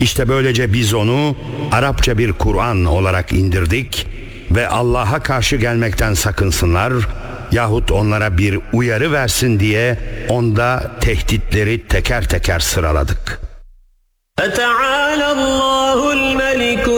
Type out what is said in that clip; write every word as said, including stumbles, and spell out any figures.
İşte böylece biz onu Arapça bir Kur'an olarak indirdik ve Allah'a karşı gelmekten sakınsınlar yahut onlara bir uyarı versin diye onda tehditleri teker teker sıraladık. فَتَعَالَى اللّٰهُ الْمَلِكُ